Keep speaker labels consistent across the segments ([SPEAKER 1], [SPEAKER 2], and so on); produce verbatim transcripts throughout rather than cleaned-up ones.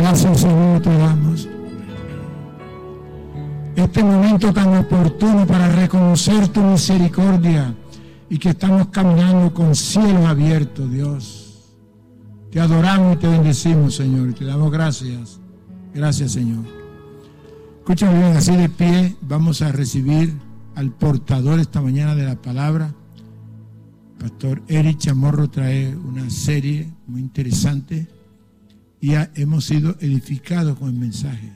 [SPEAKER 1] Gracias, Señor, te damos. Este momento tan oportuno para reconocer tu misericordia y que estamos caminando con cielos abiertos, Dios. Te adoramos y te bendecimos, Señor, y te damos gracias. Gracias, Señor. Escúchame bien, así de pie, vamos a recibir al portador esta mañana de la palabra. Pastor Eric Chamorro trae una serie muy interesante y ya hemos sido edificados con el mensaje.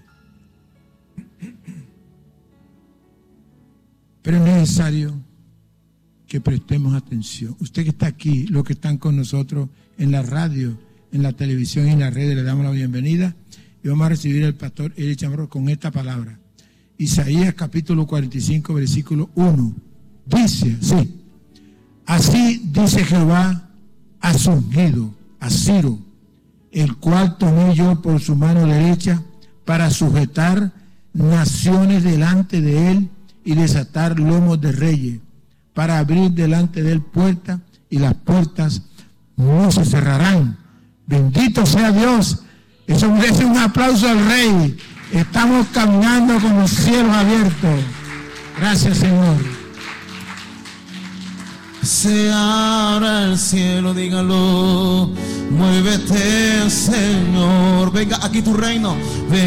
[SPEAKER 1] Pero es necesario que prestemos atención. Usted que está aquí, los que están con nosotros en la radio, en la televisión y en las redes, le damos la bienvenida y vamos a recibir al pastor Eric Chamorro con esta palabra. Isaías capítulo cuarenta y cinco, versículo uno. Dice así: así dice Jehová a su ungido, a Ciro, el cual tomé yo por su mano derecha para sujetar naciones delante de él y desatar lomos de reyes, para abrir delante de él puertas y las puertas no se cerrarán. Bendito sea Dios. Eso merece un aplauso al Rey. Estamos caminando con los cielos abiertos. Gracias, Señor.
[SPEAKER 2] Se abra el cielo, dígalo. Muévete, Señor. Venga, aquí tu reino. Venga.